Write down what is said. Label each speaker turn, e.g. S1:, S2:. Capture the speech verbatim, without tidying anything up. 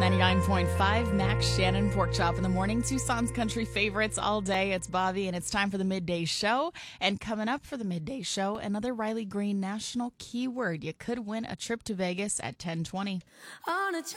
S1: ninety-nine point five, Max Shannon, Pork Chop in the Morning. Tucson's country favorites all day. It's Bobby, and it's time for the Midday Show. And coming up for the Midday Show, another Riley Green National Keyword. You could win a trip to Vegas at ten twenty.
S2: On a